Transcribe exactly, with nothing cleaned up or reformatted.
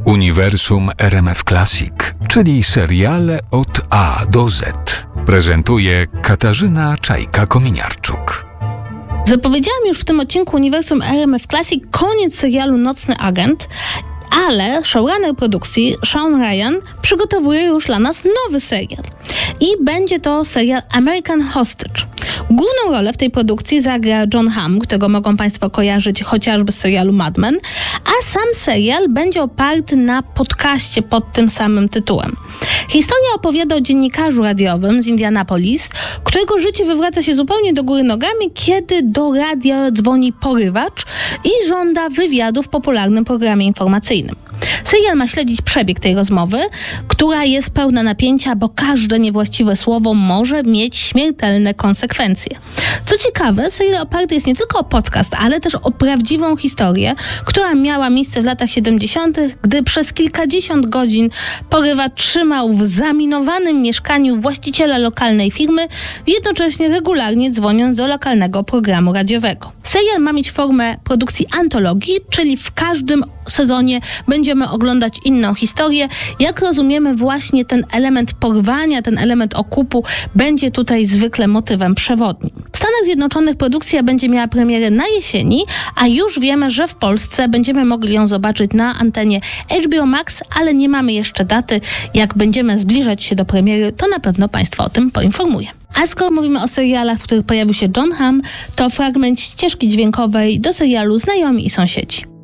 Uniwersum R M F Classic, czyli seriale od A do Z. Prezentuje Katarzyna Czajka-Kominiarczuk. Zapowiedziałam już w tym odcinku Uniwersum R M F Classic koniec serialu Nocny Agent, ale showrunner produkcji Sean Ryan przygotowuje już dla nas nowy serial. I będzie to serial American Hostage. Główną rolę w tej produkcji zagra Jon Hamm, którego mogą Państwo kojarzyć chociażby z serialu Mad Men, a sam serial będzie oparty na podcaście pod tym samym tytułem. Historia opowiada o dziennikarzu radiowym z Indianapolis, którego życie wywraca się zupełnie do góry nogami, kiedy do radia dzwoni porywacz i żąda wywiadu w popularnym programie informacyjnym. Serial ma śledzić przebieg tej rozmowy, która jest pełna napięcia, bo każde niewłaściwe słowo może mieć śmiertelne konsekwencje. Co ciekawe, serial oparty jest nie tylko o podcast, ale też o prawdziwą historię, która miała miejsce w latach siedemdziesiątych, gdy przez kilkadziesiąt godzin porywacz trzymał w zaminowanym mieszkaniu właściciela lokalnej firmy, jednocześnie regularnie dzwoniąc do lokalnego programu radiowego. Serial ma mieć formę produkcji antologii, czyli w każdym sezonie będziemy oglądać inną historię. Jak rozumiemy, właśnie ten element porwania, ten element okupu będzie tutaj zwykle motywem przewodnim. W Stanach Zjednoczonych produkcja będzie miała premierę na jesieni, a już wiemy, że w Polsce będziemy mogli ją zobaczyć na antenie H B O Max, ale nie mamy jeszcze daty. Jak będziemy zbliżać się do premiery, to na pewno Państwa o tym poinformuję. A skoro mówimy o serialach, w których pojawił się Jon Hamm, to fragment ścieżki dźwiękowej do serialu Znajomi i sąsiedzi.